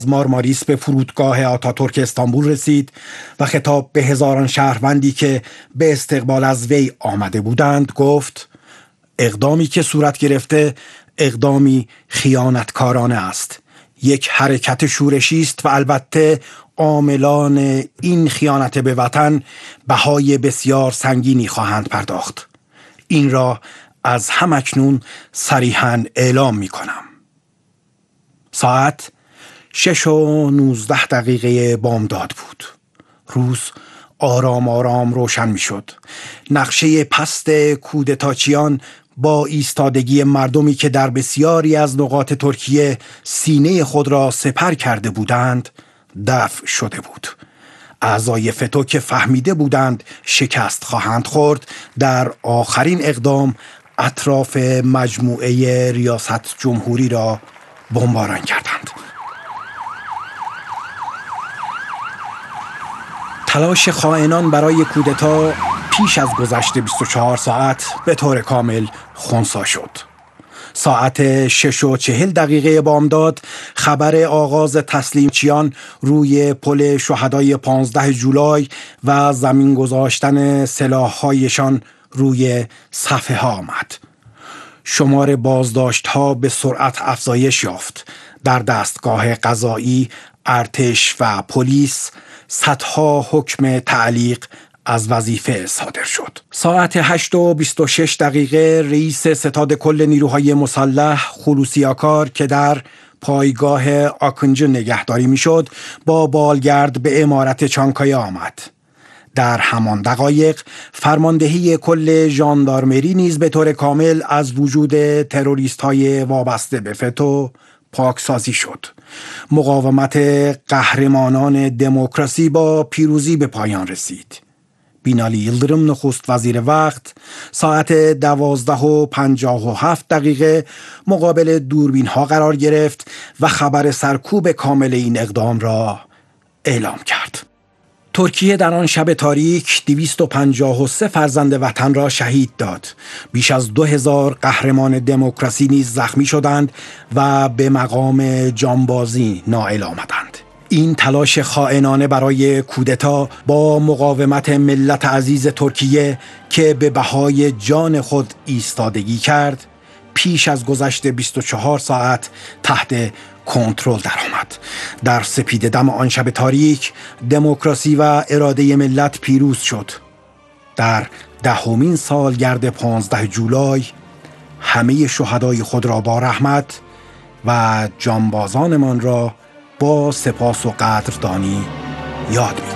مارماریس به فرودگاه آتاتورک استانبول رسید و خطاب به هزاران شهروندی که به استقبال از وی آمده بودند گفت: اقدامی که صورت گرفته اقدامی خیانتکارانه است. یک حرکت شورشی است و البته عاملان این خیانت به وطن بهای بسیار سنگینی خواهند پرداخت. این را از همکنون صریحاً اعلام می کنم. ساعت 6:19 بامداد بود. روز آرام آرام روشن می شد. نقشه پست کودتاچیان با ایستادگی مردمی که در بسیاری از نقاط ترکیه سینه خود را سپر کرده بودند دفع شده بود. اعضای فتو که فهمیده بودند شکست خواهند خورد در آخرین اقدام اطراف مجموعه ریاست جمهوری را بمباران کردند. تلاش خائنان برای کودتا پیش از گذشت 24 ساعت به طور کامل خنثی شد. ساعت 6:40 بامداد خبر آغاز تسلیمچیان روی پل شهدای 15 جولای و زمین گذاشتن سلاح‌هایشان روی صفحه ها آمد. شمار بازداشت‌ها به سرعت افزایش یافت. در دستگاه قضایی، ارتش و پلیس صدها حکم تعلیق از وظیفه صادر شد. ساعت 8:26 رئیس ستاد کل نیروهای مسلح خلوصی آکار که در پایگاه آکنجه نگهداری میشد با بالگرد به عمارت چانکایا آمد. در همان دقایق فرماندهی کل ژاندارمری نیز به طور کامل از وجود تروریست‌های وابسته به فتو پاکسازی شد. مقاومت قهرمانان دموکراسی با پیروزی به پایان رسید. بینالی یلدرم نخست وزیر وقت ساعت 12:57 مقابل دوربین ها قرار گرفت و خبر سرکوب کامل این اقدام را اعلام کرد. ترکیه در آن شب تاریک 253 فرزند وطن را شهید داد. بیش از 2000 قهرمان دموکراسی نیز زخمی شدند و به مقام جانبازی نائل آمدند. این تلاش خائنانه برای کودتا با مقاومت ملت عزیز ترکیه که به بهای جان خود ایستادگی کرد پیش از گذشت 24 ساعت تحت کنترل درآمد. در سپیده‌دم آن شب تاریک دموکراسی و اراده ملت پیروز شد. در 10مین سالگرد 15 جولای همه شهدای خود را با رحمت و جانبازانمان را با سپاس و قدردانی یاد می